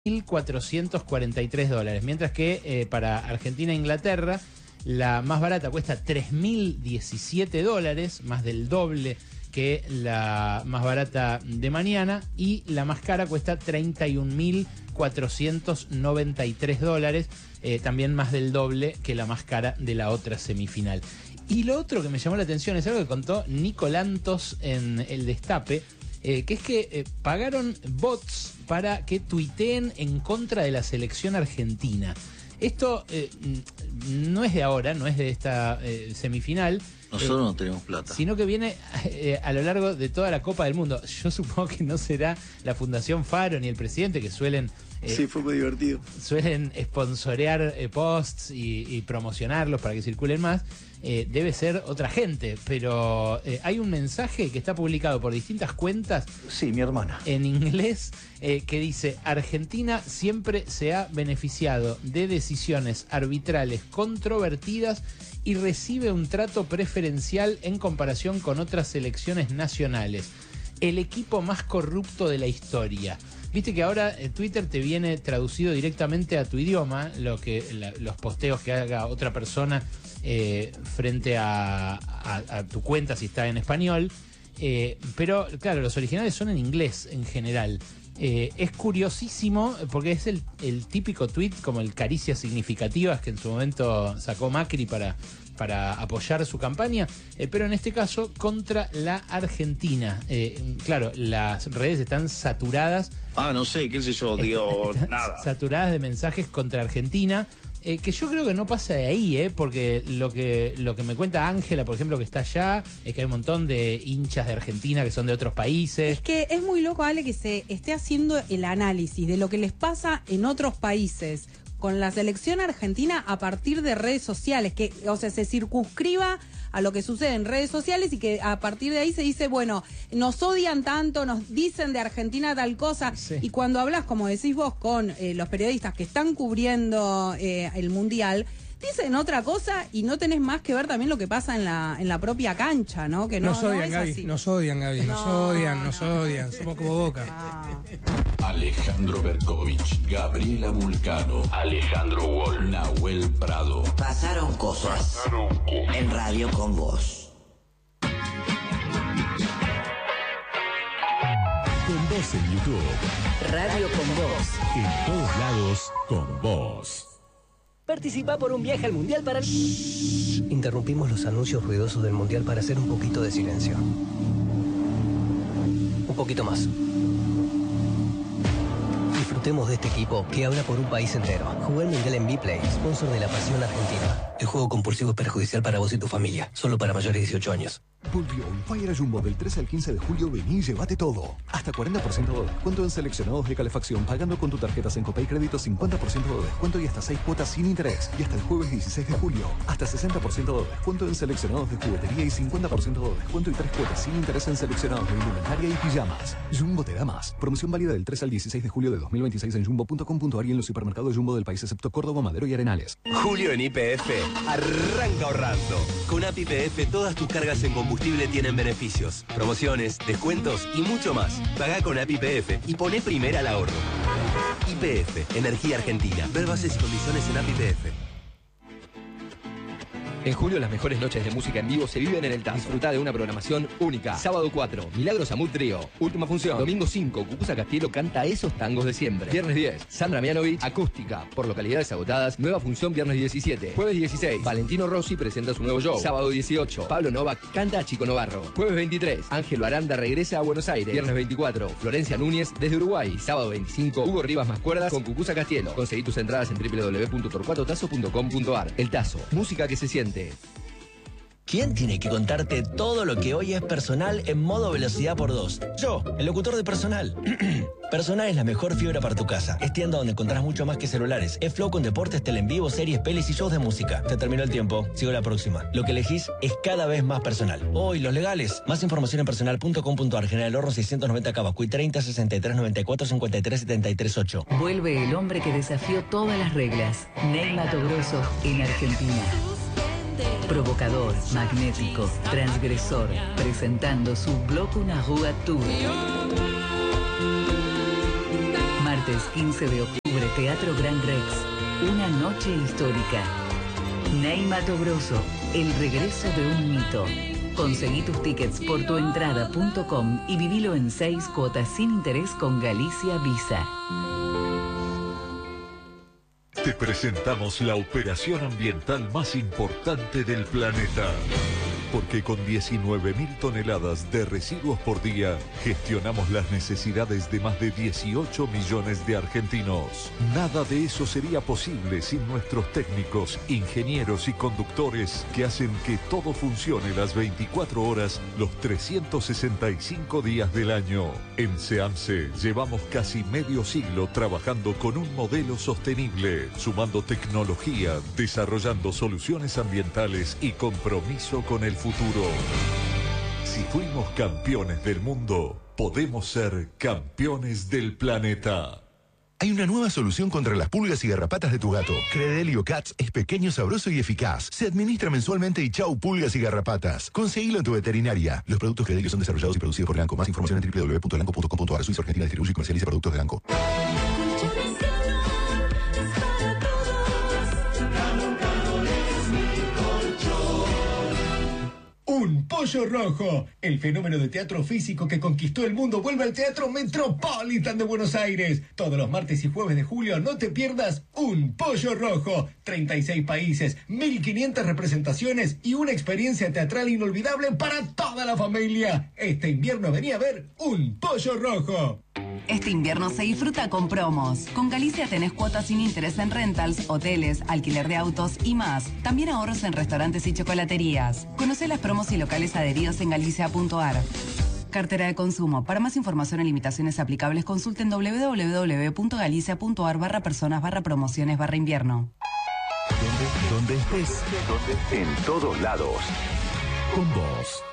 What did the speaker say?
$1.443, mientras que para Argentina e Inglaterra la más barata cuesta $3.017, más del doble que la más barata de mañana, y la más cara cuesta $31.493, también más del doble que la más cara de la otra semifinal. Y lo otro que me llamó la atención es algo que contó Nico Lantos en El Destape, que es que pagaron bots para que tuiteen en contra de la selección argentina. Esto no es de ahora, no es de esta semifinal. Nosotros no tenemos plata. Sino que viene a lo largo de toda la Copa del Mundo. Yo supongo que no será la Fundación Faro ni el presidente, que suelen... sí, fue muy divertido. Suelen sponsorear posts y promocionarlos para que circulen más. Debe ser otra gente, pero hay un mensaje que está publicado por distintas cuentas. Sí, mi hermana. En inglés, que dice: Argentina siempre se ha beneficiado de decisiones arbitrales controvertidas y recibe un trato preferencial en comparación con otras selecciones nacionales. El equipo más corrupto de la historia. Viste que ahora Twitter te viene traducido directamente a tu idioma, los posteos que haga otra persona frente a tu cuenta si está en español. Pero claro, los originales son en inglés en general. Es curiosísimo porque es el típico tweet como el caricias significativas que en su momento sacó Macri para apoyar su campaña, pero en este caso contra la Argentina. Claro, las redes están saturadas. No sé, qué sé yo, digo, nada. Saturadas de mensajes contra Argentina. Que yo creo que no pasa de ahí, porque lo que me cuenta Ángela, por ejemplo, que está allá, es que hay un montón de hinchas de Argentina que son de otros países. Es que es muy loco, Ale, que se esté haciendo el análisis de lo que les pasa en otros países con la selección argentina a partir de redes sociales, que, o sea, se circunscriba a lo que sucede en redes sociales y que a partir de ahí se dice, bueno, nos odian tanto, nos dicen de Argentina tal cosa, sí. Y cuando hablas, como decís vos, con los periodistas que están cubriendo el Mundial, dicen otra cosa y no tenés más que ver también lo que pasa en la propia cancha, ¿no? Que nos odian, es Gaby, así. Nos odian, Gaby, nos odian, somos como Boca. Alejandro Berkovich, Gabriela Vulcano, Alejandro Wall, Nahuel Prado. Pasaron cosas en Radio con Vos. Con Vos en YouTube. Radio con Vos. En todos lados, con Vos. Participa por un viaje al Mundial para... Interrumpimos los anuncios ruidosos del Mundial para hacer un poquito de silencio. Un poquito más. Disfrutemos de este equipo que habla por un país entero. Jugué el Mundial en Vplay, sponsor de la pasión argentina. El juego compulsivo es perjudicial para vos y tu familia. Solo para mayores de 18 años. Volvió el Fire Jumbo del 13 al 15 de julio. Vení y llévate todo. Hasta 40% de descuento en seleccionados de calefacción. Pagando con tu tarjeta Sencopay Crédito, 50% de descuento y hasta 6 cuotas sin interés. Y hasta el jueves 16 de julio, hasta 60% de descuento en seleccionados de juguetería y 50% de descuento y 3 cuotas sin interés en seleccionados de indumentaria y pijamas. Jumbo te da más. Promoción válida del 3 al 16 de julio de 2026 en jumbo.com.ar y en los supermercados Jumbo del país excepto Córdoba, Madero y Arenales. Julio en YPF arranca ahorrando. Con App YPF todas tus cargas en combustible tienen beneficios, promociones, descuentos y mucho más. Pagá con App YPF y poné primera al ahorro. YPF, Energía Argentina. Ver bases y condiciones en App YPF. En julio las mejores noches de música en vivo se viven en el TASO. Disfruta de una programación única. Sábado 4, Milagros Amut Trío. Última función. Domingo 5, Cucuza Castielo canta esos tangos de siempre. Viernes 10, Sandra Mianovich, acústica. Por localidades agotadas, nueva función viernes 17. Jueves 16, Valentino Rossi presenta su nuevo show. Sábado 18, Pablo Novak canta a Chico Novarro. Jueves 23, Ángelo Aranda regresa a Buenos Aires. Viernes 24, Florencia Núñez desde Uruguay. Sábado 25, Hugo Rivas más cuerdas con Cucuza Castielo. Conseguí tus entradas en www.torcuatotazo.com.ar. El Tazo, música que se siente. ¿Quién tiene que contarte todo lo que hoy es Personal en modo velocidad por 2? Yo, el locutor de Personal. Personal es la mejor fibra para tu casa. Es tienda donde encontrás mucho más que celulares. Es Flow con deportes, tele en vivo, series, pelis y shows de música. Te terminó el tiempo. Sigo la próxima. Lo que elegís es cada vez más Personal. Hoy, los legales. Más información en personal.com.ar. General Horro 690 Cabascuy 30 63 94 53 73 8. Vuelve el hombre que desafió todas las reglas. Ney Mato Grosso en Argentina. Provocador, magnético, transgresor, presentando su Bloco Una Rúa Tour. Martes Martes 15 de octubre, Teatro Gran Rex. Una noche histórica. Ney Mato Grosso, el regreso de un mito. Conseguí tus tickets por tuentrada.com y vivilo en 6 cuotas sin interés con Galicia Visa. Te presentamos la operación ambiental más importante del planeta. Porque con 19.000 toneladas de residuos por día, gestionamos las necesidades de más de 18 millones de argentinos. Nada de eso sería posible sin nuestros técnicos, ingenieros y conductores que hacen que todo funcione las 24 horas, los 365 días del año. En SEAMSE llevamos casi medio siglo trabajando con un modelo sostenible, sumando tecnología, desarrollando soluciones ambientales y compromiso con el futuro. Si fuimos campeones del mundo, podemos ser campeones del planeta. Hay una nueva solución contra las pulgas y garrapatas de tu gato. Credelio Cats es pequeño, sabroso y eficaz. Se administra mensualmente y chau pulgas y garrapatas. Conseguilo en tu veterinaria. Los productos Credelio son desarrollados y producidos por Elanco. Más información en www.elanco.com.ar. Suiza Argentina distribuye y comercializa productos de Elanco. Un pollo rojo. El fenómeno de teatro físico que conquistó el mundo vuelve al Teatro Metropolitan de Buenos Aires. Todos los martes y jueves de julio no te pierdas Un pollo rojo. 36 países, 1.500 representaciones y una experiencia teatral inolvidable para toda la familia. Este invierno venía a ver Un pollo rojo. Este invierno se disfruta con promos. Con Galicia tenés cuotas sin interés en rentals, hoteles, alquiler de autos y más. También ahorros en restaurantes y chocolaterías. Conocé las promos y locales adheridos en galicia.ar. Cartera de consumo. Para más información y limitaciones aplicables, consulten www.galicia.ar/personas/promociones/invierno. Donde estés, en todos lados. Con vos.